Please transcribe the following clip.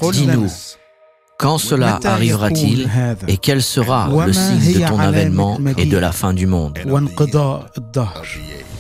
Dis-nous, quand cela arrivera-t-il et quel sera le signe de ton avènement et de la fin du monde? وانقضاء الدهر